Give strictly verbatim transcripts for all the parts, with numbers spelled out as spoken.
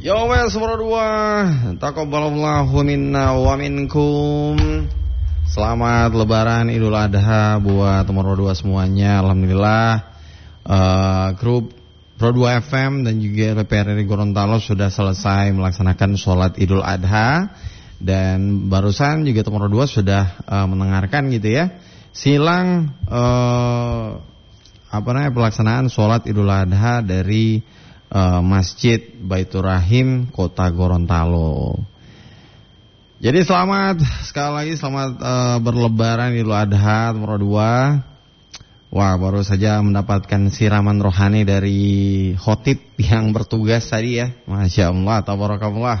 Yo wes nomor dua, taqabbalallahu minna wa minkum. Selamat Lebaran Idul Adha buat nomor dua semuanya. Alhamdulillah uh, grup Pro dua F M dan juga P R R I Gorontalo sudah selesai melaksanakan sholat Idul Adha. Dan barusan juga nomor dua sudah uh, mendengarkan gitu ya silang uh, apa namanya pelaksanaan sholat Idul Adha dari uh, Masjid Baitur Rahim Kota Gorontalo. Jadi selamat sekali lagi selamat uh, berlebaran Idul Adha nomor dua. Wah, baru saja mendapatkan siraman rohani dari khotib yang bertugas tadi ya. Masya Allah, tabarakallah.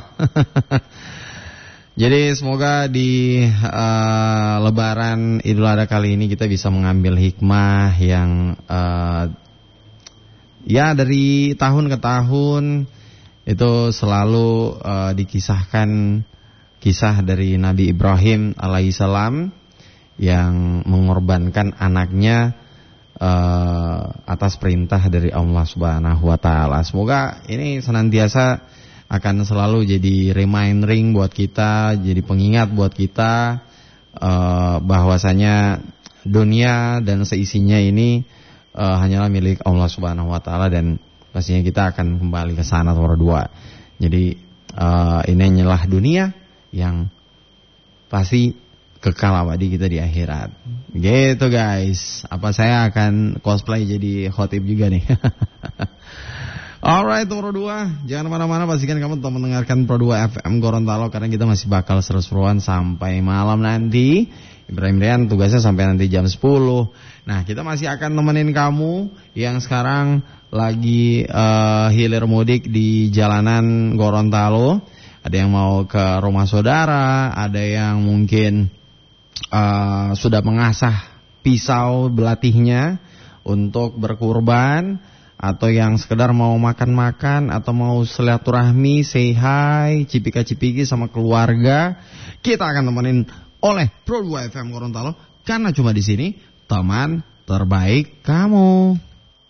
Jadi semoga di uh, Lebaran Idul Adha kali ini kita bisa mengambil hikmah yang uh, ya dari tahun ke tahun itu selalu uh, dikisahkan kisah dari Nabi Ibrahim alaihissalam yang mengorbankan anaknya uh, atas perintah dari Allah Subhanahu wa taala. Semoga ini senantiasa akan selalu jadi reminding buat kita, jadi pengingat buat kita uh, bahwasanya dunia dan seisinya ini uh, hanyalah milik Allah Subhanahu wa taala dan pastinya kita akan kembali ke sana nomor dua. Jadi uh, ini hanyalah dunia yang pasti kekal abadi kita di akhirat. Gitu guys. Apa saya akan cosplay jadi khotib juga nih? Alright, nomor dua, jangan kemana-mana, pastikan kamu tetap mendengarkan Pro dua F M Gorontalo karena kita masih bakal seru-seruan sampai malam nanti. Ibrahim Rian tugasnya sampai nanti jam sepuluh. Nah, kita masih akan nemenin kamu yang sekarang lagi uh, hilir mudik di jalanan Gorontalo. Ada yang mau ke rumah saudara, ada yang mungkin uh, sudah mengasah pisau belatihnya untuk berkurban, atau yang sekedar mau makan-makan atau mau silaturahmi, say hi, cipika-cipiki sama keluarga, kita akan temenin oleh Pro dua F M Gorontalo karena cuma di sini teman terbaik kamu.